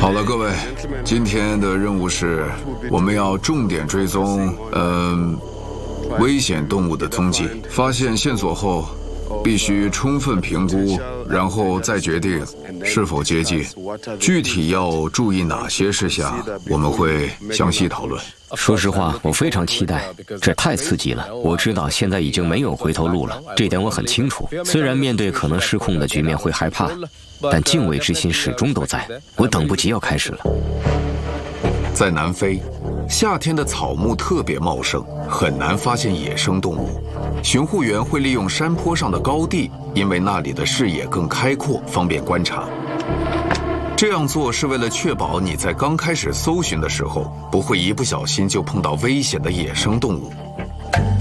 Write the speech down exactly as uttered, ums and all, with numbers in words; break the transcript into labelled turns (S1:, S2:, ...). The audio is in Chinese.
S1: 好了，各位，今天的任务是，我们要重点追踪，嗯、呃，危险动物的踪迹。发现线索后，必须充分评估，然后再决定是否接近。具体要注意哪些事项，我们会详细讨论。
S2: 说实话，我非常期待，这太刺激了。我知道现在已经没有回头路了，这点我很清楚。虽然面对可能失控的局面会害怕，但敬畏之心始终都在。我等不及要开始了。
S1: 在南非，夏天的草木特别茂盛，很难发现野生动物。巡护员会利用山坡上的高地，因为那里的视野更开阔，方便观察。这样做是为了确保你在刚开始搜寻的时候，不会一不小心就碰到危险的野生动物。